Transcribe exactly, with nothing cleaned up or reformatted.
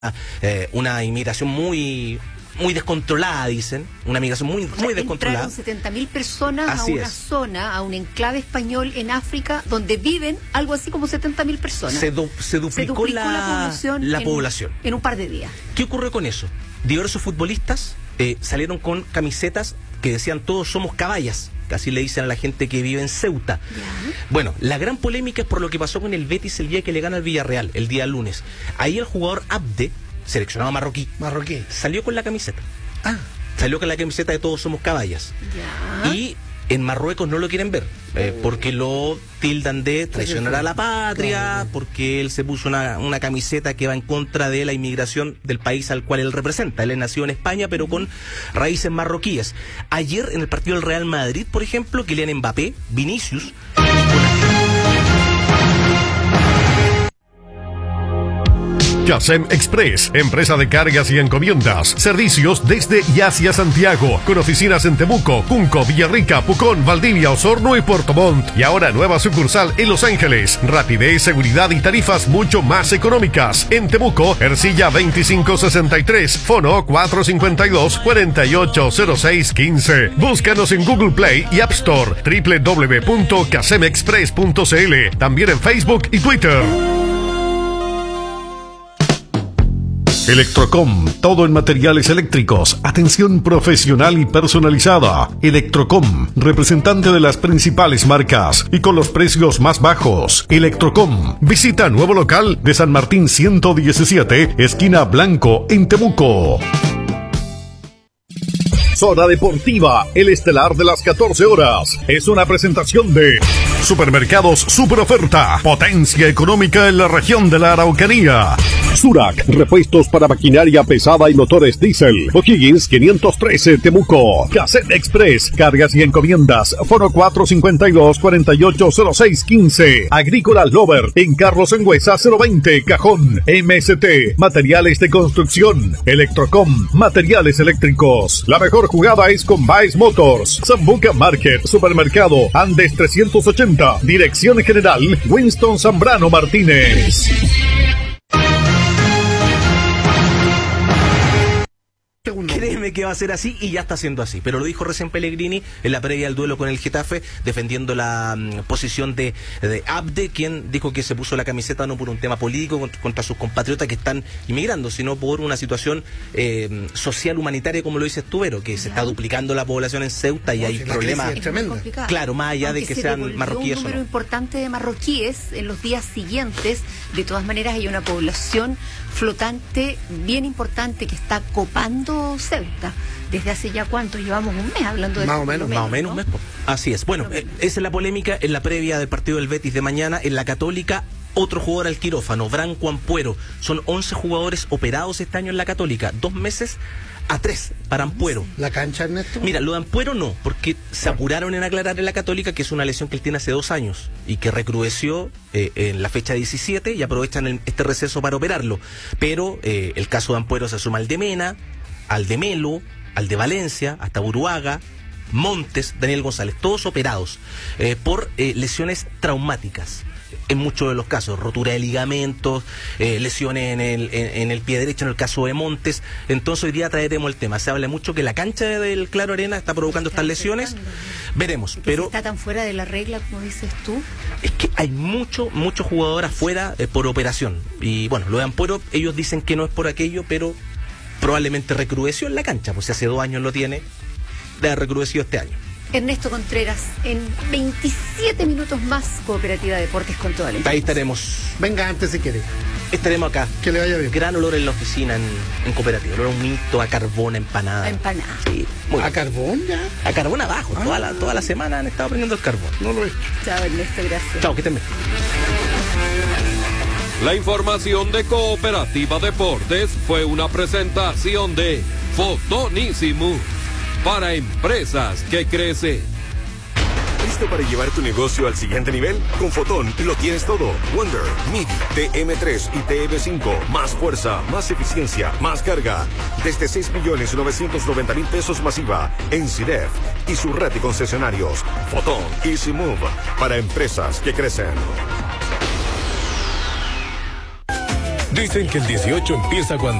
eh, una inmigración muy muy descontrolada, dicen, una migración muy, o sea, muy descontrolada. Entraron setenta mil personas así a una es. zona, a un enclave español en África, donde viven algo así como setenta mil personas. Se, du se, duplicó se duplicó la, la población, la en, población en un par de días. ¿Qué ocurrió con eso? Diversos futbolistas eh, salieron con camisetas que decían todos somos caballas, que así le dicen a la gente que vive en Ceuta. Ya. Bueno, la gran polémica es por lo que pasó con el Betis el día que le gana al Villarreal, el día lunes. Ahí el jugador Abde, seleccionado marroquí, marroquí, salió con la camiseta. Ah. Salió con la camiseta de todos somos caballas. Ya. Y en Marruecos no lo quieren ver, eh, porque lo tildan de traicionar a la patria, claro, porque él se puso una, una camiseta que va en contra de la inmigración del país al cual él representa. Él es nacido en España, pero con raíces marroquíes. Ayer, en el partido del Real Madrid, por ejemplo, Kylian Mbappé, Vinicius... Casem Express, empresa de cargas y encomiendas, servicios desde y hacia Santiago, con oficinas en Temuco, Cunco, Villarrica, Pucón, Valdivia, Osorno y Puerto Montt. Y ahora nueva sucursal en Los Ángeles. Rapidez, seguridad y tarifas mucho más económicas. En Temuco, Ercilla veinticinco sesenta y tres, fono cuatro cinco dos, cuatro ocho cero seis uno cinco. Búscanos en Google Play y App Store, doble u doble u doble u punto casem express punto c l. También en Facebook y Twitter. Electrocom, todo en materiales eléctricos, atención profesional y personalizada. Electrocom, representante de las principales marcas y con los precios más bajos. Electrocom, visita nuevo local de San Martín ciento diecisiete, esquina Blanco, en Temuco. Zona Deportiva, el estelar de las catorce horas. Es una presentación de Supermercados Super Oferta, potencia económica en la región de la Araucanía. Surac, repuestos para maquinaria pesada y motores diésel. O'Higgins quinientos trece, Temuco. Cassette Express, cargas y encomiendas. Foro cuatro cinco dos, cuatro ocho cero seis uno cinco. Agrícola Lover, en Carlos Engüesa cero veinte, Cajón. M S T, materiales de construcción. Electrocom, materiales eléctricos. La mejor jugada es con Baez Motors. Zambuca Market, Supermercado Andes trescientos ochenta. Dirección General Winston Zambrano Martínez. Créeme que va a ser así y ya está siendo así. Pero lo dijo recién Pellegrini en la previa del duelo con el Getafe, defendiendo la um, posición de, de Abde, quien dijo que se puso la camiseta no por un tema político contra, contra sus compatriotas que están inmigrando, sino por una situación eh, social humanitaria, como lo dices tú, Vero, que se está duplicando la población en Ceuta y no, hay si problemas. Claro, más allá Aunque de que se sean marroquíes un o número no. importante de marroquíes en los días siguientes, de todas maneras hay una población flotante bien importante que está copando Ceuta. ¿Desde hace ya cuánto? Llevamos un mes hablando de más esto, o menos, más o menos, ¿no? un mes. Así es. Bueno, eh, esa es la polémica en la previa del partido del Betis de mañana. En la Católica, otro jugador al quirófano, Branco Ampuero. Son once jugadores operados este año en la Católica. Dos meses a tres para Ampuero. ¿La cancha, Ernesto? Mira, lo de Ampuero no, porque se apuraron en aclarar en la Católica que es una lesión que él tiene hace dos años y que recrudeció eh, en la fecha diecisiete y aprovechan el, este receso para operarlo. Pero eh, el caso de Ampuero se suma al de Mena, al de Melo, al de Valencia, hasta Buruaga, Montes, Daniel González, todos operados eh, por eh, lesiones traumáticas. En muchos de los casos, rotura de ligamentos, eh, lesiones en el, en, en el pie derecho, en el caso de Montes. Entonces hoy día traeremos el tema. Se habla mucho que la cancha del Claro Arena está provocando estas lesiones. Veremos. Pero si está tan fuera de la regla, como dices tú. Es que hay mucho, muchos jugadores afuera eh, por operación. Y bueno, lo de Ampuero, ellos dicen que no es por aquello, pero probablemente recrudeció en la cancha, pues si hace dos años lo tiene, de haber recrudecido este año. Ernesto Contreras, en veintisiete minutos más, Cooperativa Deportes con toda la información. Ahí estaremos. Venga antes si quiere. Estaremos acá. Que le vaya bien. Gran olor en la oficina en, en Cooperativa. Olor a un mito, a carbón, a empanada. A empanada. Sí, muy ¿A bien. carbón ya? A carbón abajo. Ah. Toda, la, toda la semana han estado prendiendo el carbón. No lo he hecho. Chao, Ernesto, gracias. Chao, que estén bien. La información de Cooperativa Deportes fue una presentación de Fotonísimo para empresas que crecen. ¿Listo para llevar tu negocio al siguiente nivel? Con Fotón lo tienes todo. Wonder, MIDI, T M tres y T M cinco. Más fuerza, más eficiencia, más carga. Desde seis millones novecientos noventa mil pesos masiva en C I D E F y su red de concesionarios. Fotón Easy Move para empresas que crecen. Dicen que el dieciocho empieza cuando